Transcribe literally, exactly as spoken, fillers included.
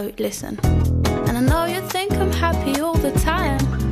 listen. And I know you think I'm happy all the time,